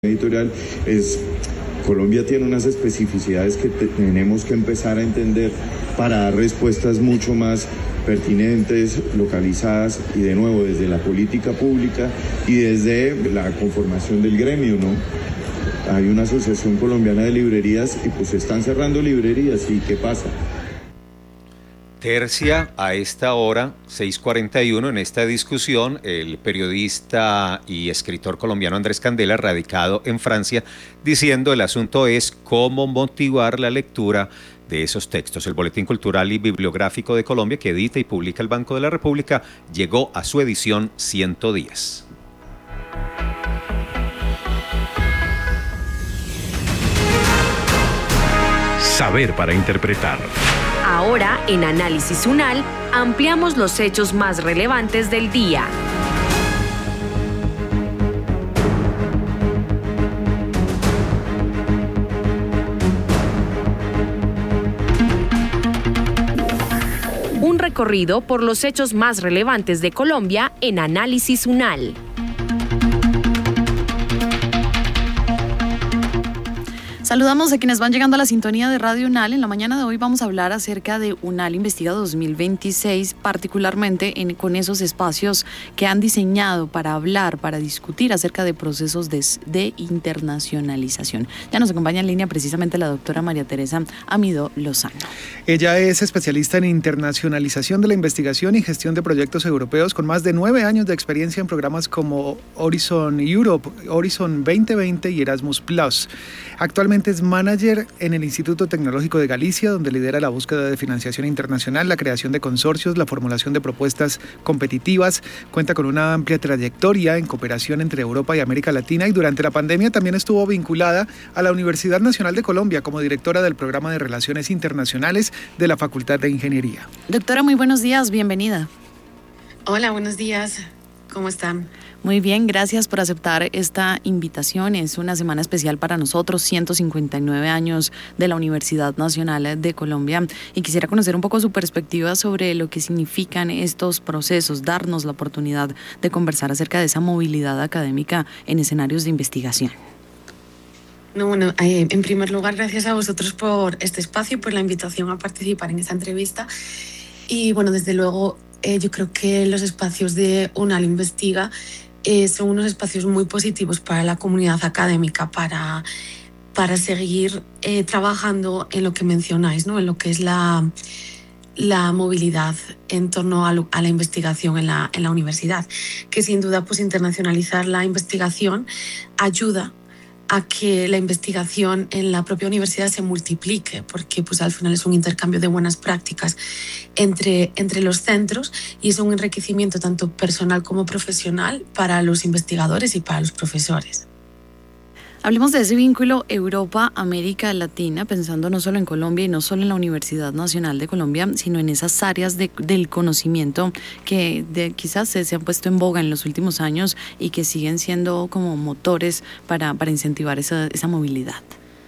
editorial es: Colombia tiene unas especificidades que tenemos que empezar a entender para dar respuestas mucho más pertinentes, localizadas y de nuevo desde la política pública y desde la conformación del gremio, ¿no? Hay una asociación colombiana de librerías y pues se están cerrando librerías, ¿y qué pasa? Tercia a esta hora, 6:41, en esta discusión, el periodista y escritor colombiano Andrés Candela, radicado en Francia, diciendo el asunto es cómo motivar la lectura de esos textos. El Boletín Cultural y Bibliográfico de Colombia, que edita y publica el Banco de la República, llegó a su edición 110. Saber para interpretar. Ahora, en Análisis UNAL, ampliamos los hechos más relevantes del día. Un recorrido por los hechos más relevantes de Colombia en Análisis UNAL. Saludamos a quienes van llegando a la sintonía de Radio UNAL. En la mañana de hoy vamos a hablar acerca de UNAL Investiga 2026, particularmente con esos espacios que han diseñado para hablar, para discutir acerca de procesos de internacionalización. Ya nos acompaña en línea precisamente la doctora María Teresa Amidó Lozano. Ella es especialista en internacionalización de la investigación y gestión de proyectos europeos con más de 9 años de experiencia en programas como Horizon Europe, Horizon 2020 y Erasmus+. Actualmente es manager en el Instituto Tecnológico de Galicia, donde lidera la búsqueda de financiación internacional, la creación de consorcios, la formulación de propuestas competitivas. Cuenta con una amplia trayectoria en cooperación entre Europa y América Latina y durante la pandemia también estuvo vinculada a la Universidad Nacional de Colombia como directora del Programa de Relaciones Internacionales de la Facultad de Ingeniería. Doctora, muy buenos días, bienvenida. Hola, buenos días. ¿Cómo están? Muy bien, gracias por aceptar esta invitación. Es una semana especial para nosotros, 159 años de la Universidad Nacional de Colombia, y quisiera conocer un poco su perspectiva sobre lo que significan estos procesos, darnos la oportunidad de conversar acerca de esa movilidad académica en escenarios de investigación. En primer lugar, gracias a vosotros por este espacio y por la invitación a participar en esta entrevista. Y bueno, desde luego, yo creo que los espacios de UNAL Investiga son unos espacios muy positivos para la comunidad académica, para seguir trabajando en lo que mencionáis, ¿no? En lo que es la movilidad en torno a la investigación en la universidad, que sin duda pues internacionalizar la investigación ayuda a que la investigación en la propia universidad se multiplique, porque pues al final es un intercambio de buenas prácticas entre los centros y es un enriquecimiento tanto personal como profesional para los investigadores y para los profesores. Hablemos de ese vínculo Europa-América Latina, pensando no solo en Colombia y no solo en la Universidad Nacional de Colombia, sino en esas áreas del conocimiento que quizás se han puesto en boga en los últimos años y que siguen siendo como motores para incentivar esa movilidad.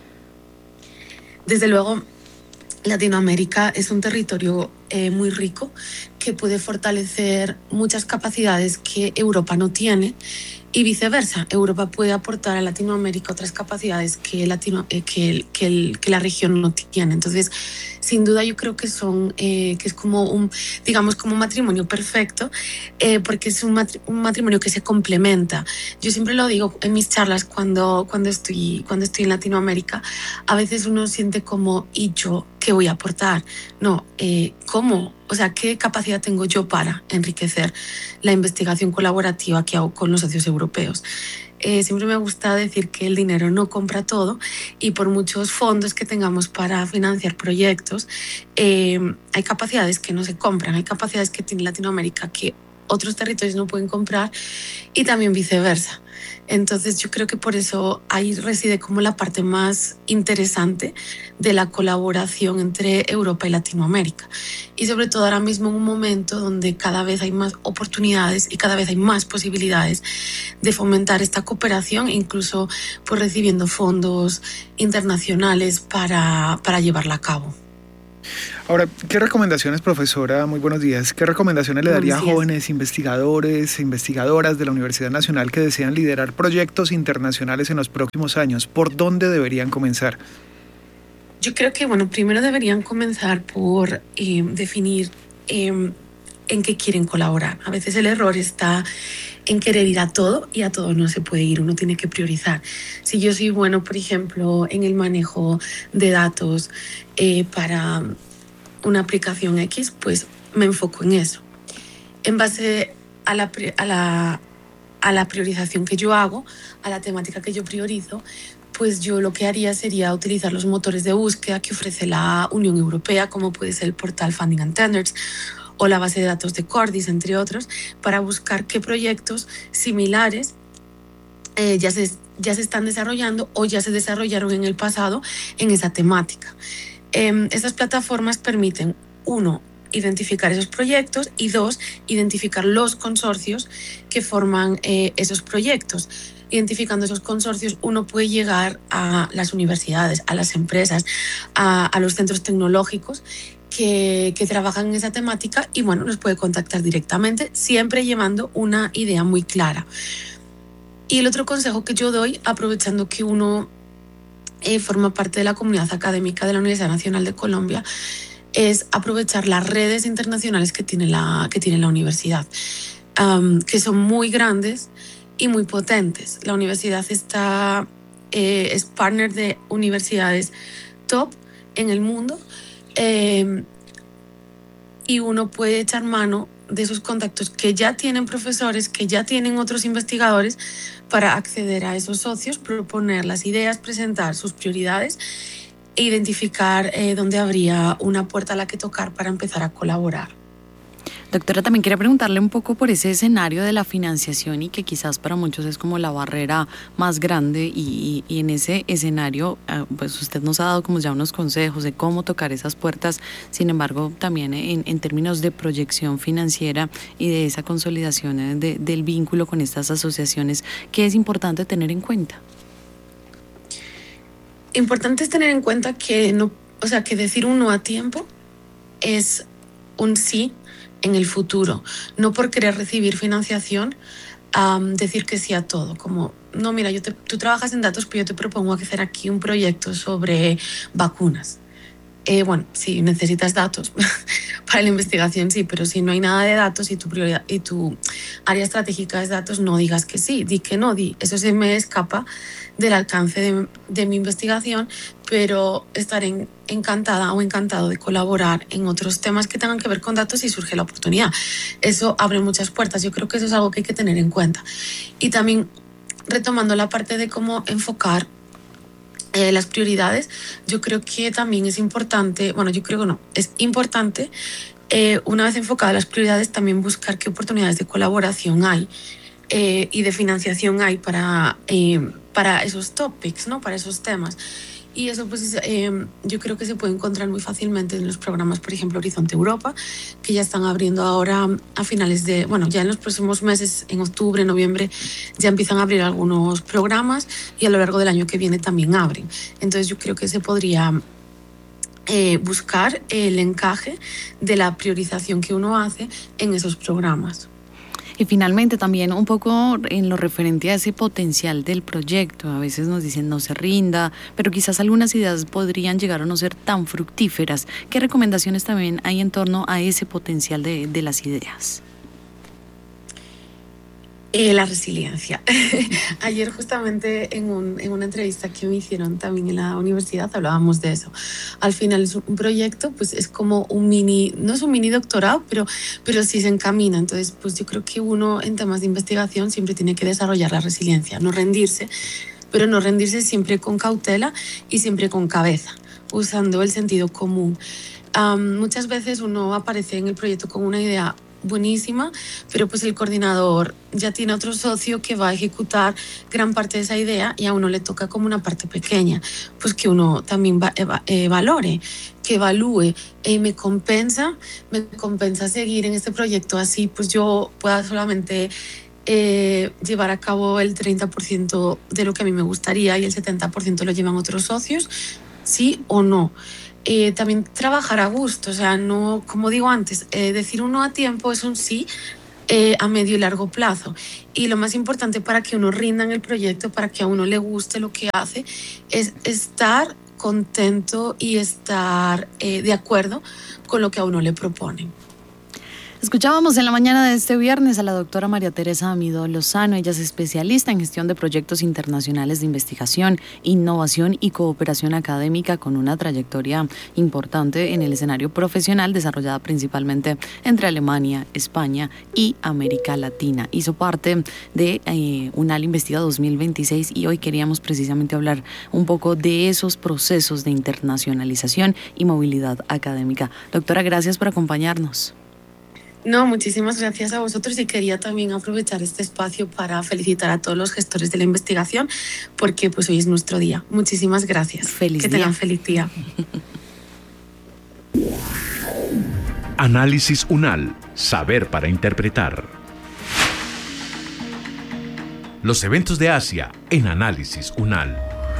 Desde luego, Latinoamérica es un territorio muy rico que puede fortalecer muchas capacidades que Europa no tiene. Y viceversa, Europa puede aportar a Latinoamérica otras capacidades que la región no tiene. Entonces, sin duda yo creo que es como un matrimonio perfecto, porque es un matrimonio que se complementa. Yo siempre lo digo en mis charlas cuando estoy en Latinoamérica. A veces uno siente como, ¿y yo qué voy a aportar? No, ¿cómo? O sea, ¿qué capacidad tengo yo para enriquecer la investigación colaborativa que hago con los socios europeos? Siempre me gusta decir que el dinero no compra todo y por muchos fondos que tengamos para financiar proyectos, hay capacidades que no se compran, hay capacidades que tiene Latinoamérica que otros territorios no pueden comprar y también viceversa. Entonces yo creo que por eso ahí reside como la parte más interesante de la colaboración entre Europa y Latinoamérica. Y sobre todo ahora mismo en un momento donde cada vez hay más oportunidades y cada vez hay más posibilidades de fomentar esta cooperación, incluso pues recibiendo fondos internacionales para llevarla a cabo. Ahora, ¿qué recomendaciones, profesora? Muy buenos días. ¿Qué recomendaciones le daría a Buenos días. jóvenes investigadores, investigadoras de la Universidad Nacional que desean liderar proyectos internacionales en los próximos años? ¿Por dónde deberían comenzar? Yo creo que, bueno, primero deberían comenzar por definir en qué quieren colaborar. A veces el error está en querer ir a todo y a todo no se puede ir, uno tiene que priorizar. Si yo soy bueno, por ejemplo, en el manejo de datos para una aplicación X, pues me enfoco en eso. En base a la priorización que yo hago, a la temática que yo priorizo, pues yo lo que haría sería utilizar los motores de búsqueda que ofrece la Unión Europea, como puede ser el portal Funding and Tenders o la base de datos de Cordis, entre otros, para buscar qué proyectos similares ya se están desarrollando o ya se desarrollaron en el pasado en esa temática. Estas plataformas permiten, uno, identificar esos proyectos y dos, identificar los consorcios que forman esos proyectos. Identificando esos consorcios, uno puede llegar a las universidades, a las empresas, a los centros tecnológicos que trabajan en esa temática y, bueno, los puede contactar directamente, siempre llevando una idea muy clara. Y el otro consejo que yo doy, aprovechando que uno forma parte de la comunidad académica de la Universidad Nacional de Colombia, es aprovechar las redes internacionales que tiene la universidad, que son muy grandes y muy potentes. La universidad es partner de universidades top en el mundo, y uno puede echar mano de esos contactos que ya tienen profesores, que ya tienen otros investigadores, para acceder a esos socios, proponer las ideas, presentar sus prioridades e identificar dónde habría una puerta a la que tocar para empezar a colaborar. Doctora, también quería preguntarle un poco por ese escenario de la financiación y que quizás para muchos es como la barrera más grande y en ese escenario pues usted nos ha dado como ya unos consejos de cómo tocar esas puertas. Sin embargo, también en términos de proyección financiera y de esa consolidación del vínculo con estas asociaciones, ¿qué es importante tener en cuenta? Importante es tener en cuenta que que decir un no a tiempo es un sí en el futuro. No por querer recibir financiación, decir que sí a todo. Como, no, mira, tú trabajas en datos, pero yo te propongo hacer aquí un proyecto sobre vacunas. Bueno, si necesitas datos para la investigación, sí, pero si no hay nada de datos y tu prioridad y tu área estratégica es datos, no digas que sí, di que no, eso se me escapa del alcance de mi investigación, pero estaré encantada o encantado de colaborar en otros temas que tengan que ver con datos si surge la oportunidad. Eso abre muchas puertas, yo creo que eso es algo que hay que tener en cuenta. Y también, retomando la parte de cómo enfocar las prioridades, yo creo que también es importante, es importante, una vez enfocadas las prioridades, también buscar qué oportunidades de colaboración hay y de financiación hay para esos topics, ¿no? Para esos temas. Y eso pues yo creo que se puede encontrar muy fácilmente en los programas, por ejemplo, Horizonte Europa, que ya están abriendo ahora a finales ya en los próximos meses, en octubre, noviembre, ya empiezan a abrir algunos programas y a lo largo del año que viene también abren. Entonces yo creo que se podría buscar el encaje de la priorización que uno hace en esos programas. Y finalmente también un poco en lo referente a ese potencial del proyecto. A veces nos dicen no se rinda, pero quizás algunas ideas podrían llegar a no ser tan fructíferas. ¿Qué recomendaciones también hay en torno a ese potencial de las ideas? La resiliencia. Ayer justamente en una entrevista que me hicieron también en la universidad hablábamos de eso. Al final es un proyecto, pues es como no es un mini doctorado, pero sí se encamina. Entonces, pues yo creo que uno en temas de investigación siempre tiene que desarrollar la resiliencia, no rendirse, pero no rendirse siempre con cautela y siempre con cabeza, usando el sentido común. Muchas veces uno aparece en el proyecto con una idea buenísima, pero pues el coordinador ya tiene otro socio que va a ejecutar gran parte de esa idea y a uno le toca como una parte pequeña, pues que uno también valore, que evalúe, me compensa seguir en este proyecto, así pues yo pueda solamente llevar a cabo el 30% de lo que a mí me gustaría y el 70% lo llevan otros socios. sí o no. También trabajar a gusto, o sea, no, como digo antes, decir un no a tiempo es un sí a medio y largo plazo. Y lo más importante para que uno rinda en el proyecto, para que a uno le guste lo que hace, es estar contento y estar de acuerdo con lo que a uno le proponen. Escuchábamos en la mañana de este viernes a la doctora María Teresa Amido Lozano. Ella es especialista en gestión de proyectos internacionales de investigación, innovación y cooperación académica, con una trayectoria importante en el escenario profesional, desarrollada principalmente entre Alemania, España y América Latina. Hizo parte de UNAL Investiga 2026 y hoy queríamos precisamente hablar un poco de esos procesos de internacionalización y movilidad académica. Doctora, gracias por acompañarnos. No, muchísimas gracias a vosotros, y quería también aprovechar este espacio para felicitar a todos los gestores de la investigación, porque pues hoy es nuestro día. Muchísimas gracias. Feliz que día. tengan feliz día. Análisis UNAL. Saber para interpretar. Los eventos de Asia en Análisis UNAL.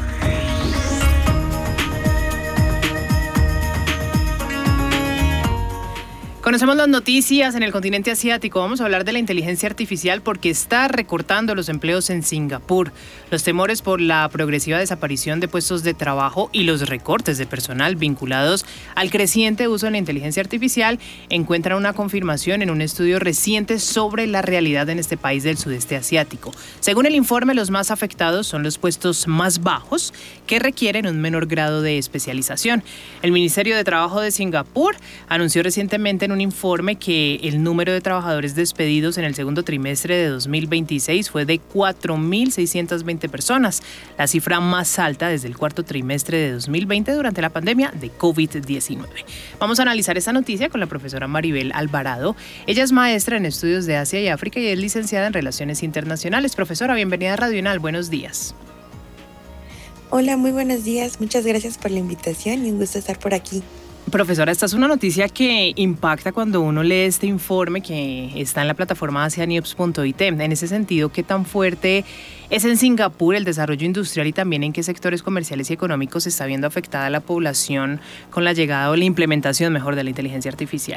Conocemos las noticias en el continente asiático. Vamos a hablar de la inteligencia artificial porque está recortando los empleos en Singapur. Los temores por la progresiva desaparición de puestos de trabajo y los recortes de personal vinculados al creciente uso de la inteligencia artificial encuentran una confirmación en un estudio reciente sobre la realidad en este país del sudeste asiático. Según el informe, los más afectados son los puestos más bajos, que requieren un menor grado de especialización. El Ministerio de Trabajo de Singapur anunció recientemente en un informe que el número de trabajadores despedidos en el segundo trimestre de 2026 fue de 4.620 personas, la cifra más alta desde el cuarto trimestre de 2020 durante la pandemia de COVID-19. Vamos a analizar esta noticia con la profesora Maribel Alvarado. Ella es maestra en estudios de Asia y África y es licenciada en Relaciones Internacionales. Profesora, bienvenida a Radio UNAL. Buenos días. Hola, muy buenos días. Muchas gracias por la invitación y un gusto estar por aquí. Profesora, esta es una noticia que impacta cuando uno lee este informe que está en la plataforma asianews.it. En ese sentido, ¿qué tan fuerte es en Singapur el desarrollo industrial y también en qué sectores comerciales y económicos se está viendo afectada la población con la llegada o la implementación mejor de la inteligencia artificial?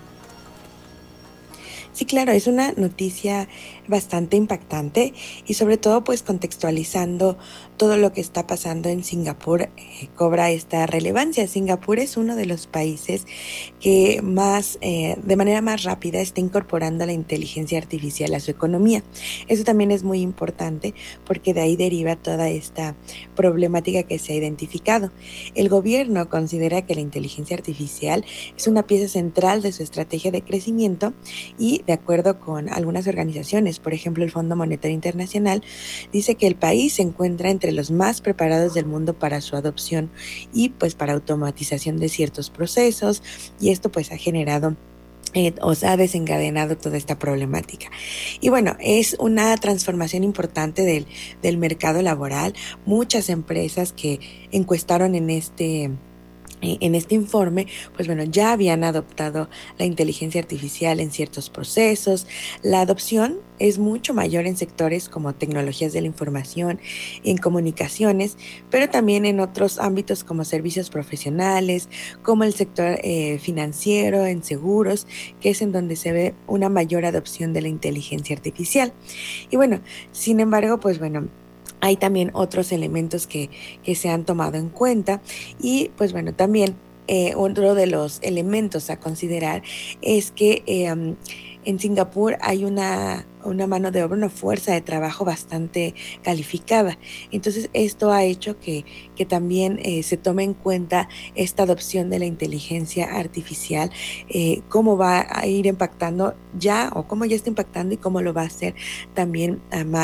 Sí, claro, es una noticia bastante impactante y sobre todo pues contextualizando todo lo que está pasando en Singapur cobra esta relevancia. Singapur es uno de los países que más, de manera más rápida está incorporando la inteligencia artificial a su economía. Eso también es muy importante porque de ahí deriva toda esta problemática que se ha identificado. El gobierno considera que la inteligencia artificial es una pieza central de su estrategia de crecimiento y de acuerdo con algunas organizaciones, por ejemplo el Fondo Monetario Internacional, dice que el país se encuentra entre los más preparados del mundo para su adopción y pues para automatización de ciertos procesos, y esto pues ha generado o se ha desencadenado toda esta problemática. Y bueno, es una transformación importante del mercado laboral. Muchas empresas que encuestaron en este informe, pues bueno, ya habían adoptado la inteligencia artificial en ciertos procesos. La adopción es mucho mayor en sectores como tecnologías de la información, en comunicaciones, pero también en otros ámbitos como servicios profesionales, como el sector financiero, en seguros, que es en donde se ve una mayor adopción de la inteligencia artificial. Y bueno, sin embargo, pues bueno, hay también otros elementos que se han tomado en cuenta y pues bueno, también otro de los elementos a considerar es que en Singapur hay una mano de obra, una fuerza de trabajo bastante calificada. Entonces esto ha hecho que también se tome en cuenta esta adopción de la inteligencia artificial, cómo va a ir impactando ya o cómo ya está impactando y cómo lo va a hacer también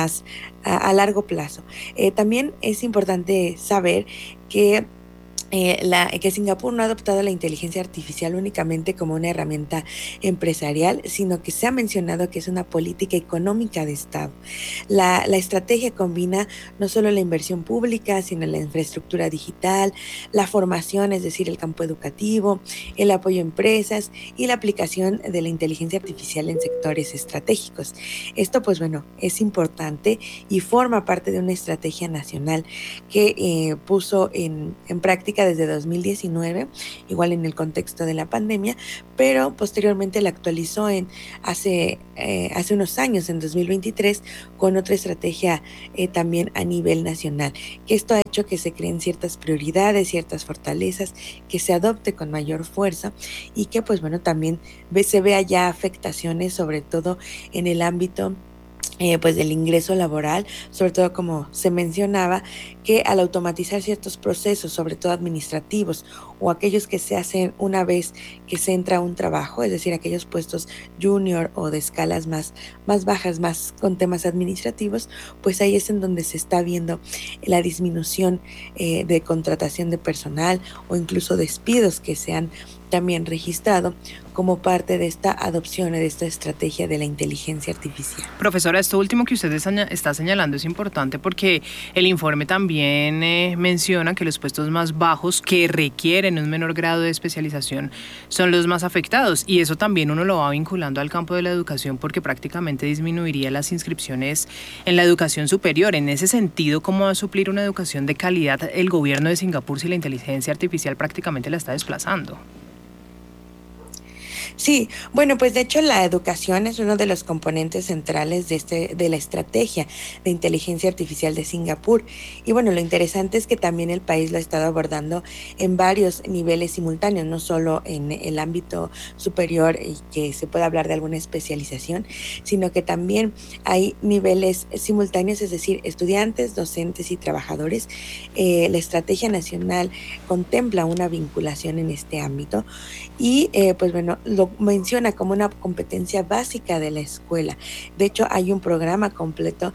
a largo plazo. También es importante saber que Singapur no ha adoptado la inteligencia artificial únicamente como una herramienta empresarial, sino que se ha mencionado que es una política económica de Estado. La estrategia combina no solo la inversión pública, sino la infraestructura digital, la formación, es decir, el campo educativo, el apoyo a empresas y la aplicación de la inteligencia artificial en sectores estratégicos. Esto, pues bueno, es importante y forma parte de una estrategia nacional que puso en práctica aplica desde 2019, igual en el contexto de la pandemia, pero posteriormente la actualizó hace unos años, en 2023, con otra estrategia también a nivel nacional, que esto ha hecho que se creen ciertas prioridades, ciertas fortalezas, que se adopte con mayor fuerza y que pues bueno, también se vea ya afectaciones, sobre todo en el ámbito pues del ingreso laboral, sobre todo como se mencionaba, que al automatizar ciertos procesos, sobre todo administrativos, o aquellos que se hacen una vez que se entra a un trabajo, es decir, aquellos puestos junior o de escalas más bajas, más con temas administrativos, pues ahí es en donde se está viendo la disminución de contratación de personal o incluso despidos que se han también registrado como parte de esta adopción de esta estrategia de la inteligencia artificial. Profesora, esto último que usted está señalando es importante porque el informe también menciona que los puestos más bajos que requieren un menor grado de especialización son los más afectados, y eso también uno lo va vinculando al campo de la educación porque prácticamente disminuiría las inscripciones en la educación superior. En ese sentido, ¿cómo va a suplir una educación de calidad el gobierno de Singapur si la inteligencia artificial prácticamente la está desplazando? Sí, bueno, pues de hecho la educación es uno de los componentes centrales de la estrategia de inteligencia artificial de Singapur. Y bueno, lo interesante es que también el país lo ha estado abordando en varios niveles simultáneos, no solo en el ámbito superior y que se pueda hablar de alguna especialización, sino que también hay niveles simultáneos, es decir, estudiantes, docentes y trabajadores. La estrategia nacional contempla una vinculación en este ámbito y pues bueno, lo menciona como una competencia básica de la escuela. De hecho, hay un programa completo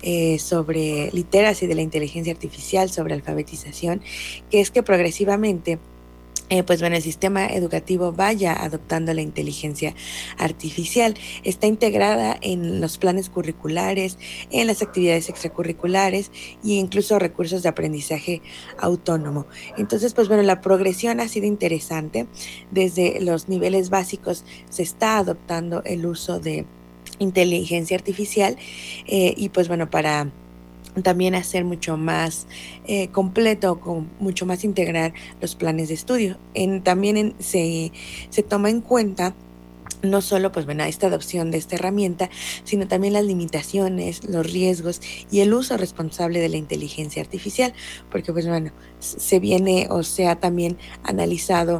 sobre literacy de la inteligencia artificial, sobre alfabetización, que es que progresivamente pues bueno, el sistema educativo vaya adoptando la inteligencia artificial. Está integrada en los planes curriculares, en las actividades extracurriculares e incluso recursos de aprendizaje autónomo. Entonces, pues bueno, la progresión ha sido interesante. Desde los niveles básicos se está adoptando el uso de inteligencia artificial y pues bueno, para también hacer mucho más completo, mucho más integrar los planes de estudio. También se toma en cuenta no solo pues bueno, esta adopción de esta herramienta, sino también las limitaciones, los riesgos y el uso responsable de la inteligencia artificial, porque pues bueno, se viene o se ha también analizado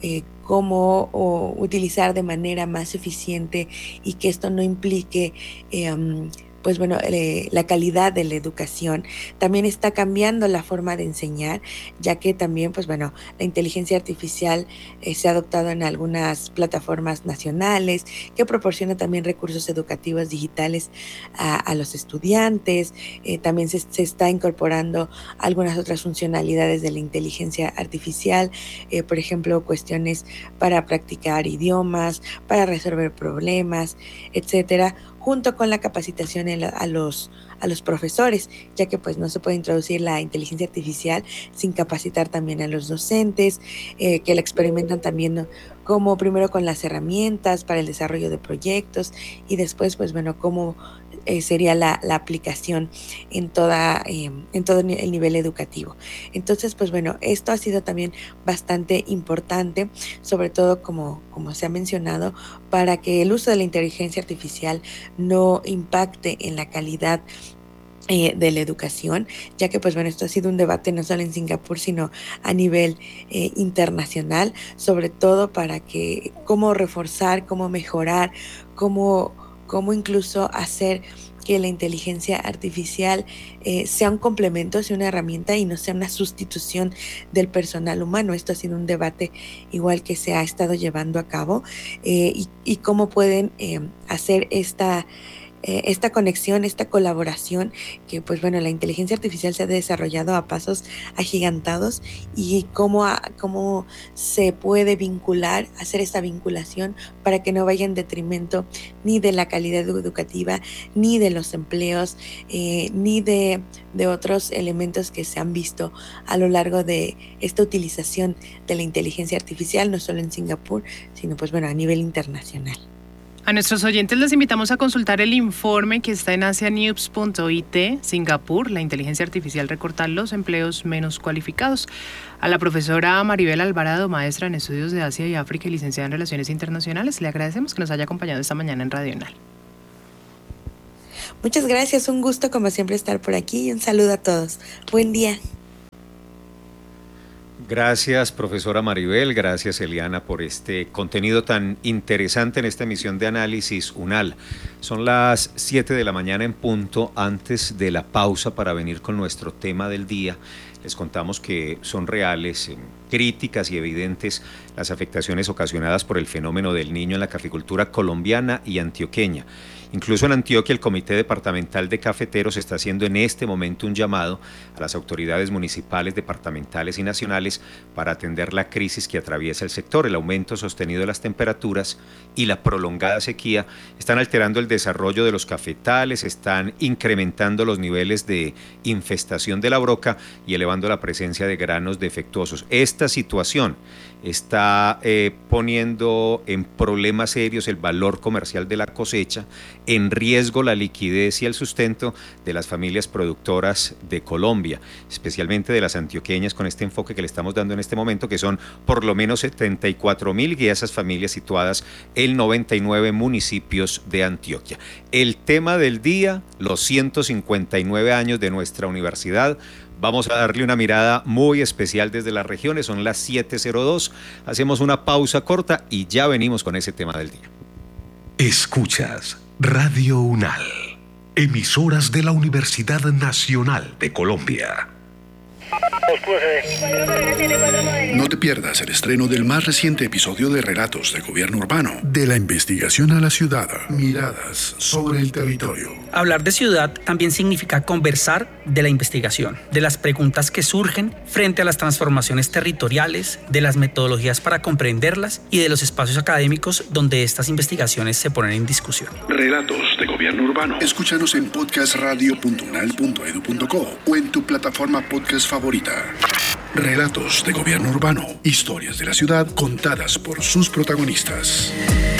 cómo utilizar de manera más eficiente y que esto no implique pues bueno, la calidad de la educación. También está cambiando la forma de enseñar, ya que también, pues bueno, la inteligencia artificial se ha adoptado en algunas plataformas nacionales, que proporciona también recursos educativos digitales a los estudiantes. También se está incorporando algunas otras funcionalidades de la inteligencia artificial, por ejemplo, cuestiones para practicar idiomas, para resolver problemas, etcétera, junto con la capacitación a los profesores, ya que pues no se puede introducir la inteligencia artificial sin capacitar también a los docentes, que la experimentan también como primero con las herramientas para el desarrollo de proyectos y después pues bueno, cómo sería la aplicación en todo el nivel educativo. Entonces, pues bueno, esto ha sido también bastante importante, sobre todo como se ha mencionado, para que el uso de la inteligencia artificial no impacte en la calidad de la educación, ya que pues bueno, esto ha sido un debate no solo en Singapur, sino a nivel internacional, sobre todo para que cómo reforzar, cómo mejorar, cómo incluso hacer que la inteligencia artificial sea un complemento, sea una herramienta y no sea una sustitución del personal humano. Esto ha sido un debate igual que se ha estado llevando a cabo y cómo pueden hacer esta conexión, esta colaboración, que pues bueno, la inteligencia artificial se ha desarrollado a pasos agigantados y cómo se puede vincular, hacer esta vinculación para que no vaya en detrimento ni de la calidad educativa, ni de los empleos, ni de otros elementos que se han visto a lo largo de esta utilización de la inteligencia artificial, no solo en Singapur, sino pues bueno, a nivel internacional. A nuestros oyentes les invitamos a consultar el informe que está en asianews.it, Singapur, la inteligencia artificial recorta los empleos menos cualificados. A la profesora Maribel Alvarado, maestra en estudios de Asia y África y licenciada en Relaciones Internacionales, le agradecemos que nos haya acompañado esta mañana en Radio UNAL. Muchas gracias, un gusto como siempre estar por aquí y un saludo a todos. Buen día. Gracias, profesora Maribel, gracias, Eliana, por este contenido tan interesante en esta emisión de Análisis UNAL. Son las 7 de la mañana en punto. Antes de la pausa para venir con nuestro tema del día, les contamos que son reales, críticas y evidentes las afectaciones ocasionadas por el fenómeno del Niño en la caficultura colombiana y antioqueña. Incluso en Antioquia, el Comité Departamental de Cafeteros está haciendo en este momento un llamado a las autoridades municipales, departamentales y nacionales para atender la crisis que atraviesa el sector. El aumento sostenido de las temperaturas y la prolongada sequía están alterando el desarrollo de los cafetales, están incrementando los niveles de infestación de la broca y elevando la presencia de granos defectuosos. Esta situación está poniendo en problemas serios el valor comercial de la cosecha, en riesgo la liquidez y el sustento de las familias productoras de Colombia, especialmente de las antioqueñas, con este enfoque que le estamos dando en este momento, que son por lo menos 74.000 y esas familias situadas en 99 municipios de Antioquia. El tema del día, los 159 años de nuestra universidad. Vamos a darle una mirada muy especial desde las regiones, son las 7:02, hacemos una pausa corta y ya venimos con ese tema del día. Escuchas Radio UNAL, emisoras de la Universidad Nacional de Colombia. No te pierdas el estreno del más reciente episodio de Relatos de Gobierno Urbano, de la investigación a la ciudad, miradas sobre el territorio. Hablar de ciudad también significa conversar de la investigación, de las preguntas que surgen frente a las transformaciones territoriales, de las metodologías para comprenderlas y de los espacios académicos donde estas investigaciones se ponen en discusión. Relatos de Gobierno Urbano. Escúchanos en podcastradio.unal.edu.co o en tu plataforma podcast favorita. Relatos de Gobierno Urbano. Historias de la ciudad contadas por sus protagonistas.